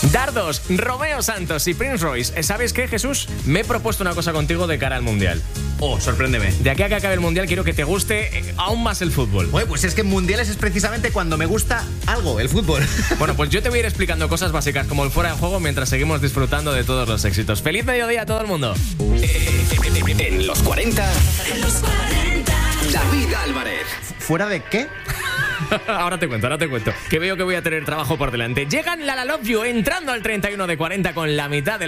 Dardos, Romeo Santos y Prince Royce. ¿Sabes qué, Jesús? Me he propuesto una cosa contigo de cara al Mundial. Oh, sorpréndeme. De aquí a que acabe el Mundial quiero que te guste aún más el fútbol. Oye, pues es que en Mundiales es precisamente cuando me gusta algo, el fútbol. Bueno, pues yo te voy a ir explicando cosas básicas como el fuera de juego mientras seguimos disfrutando de todos los éxitos. ¡Feliz mediodía a todo el mundo! En los 40, David Álvarez. ¿Fuera de qué? Ahora te cuento. Que veo que voy a tener trabajo por delante. Llegan La La Love You entrando al 31 de 40 con la mitad de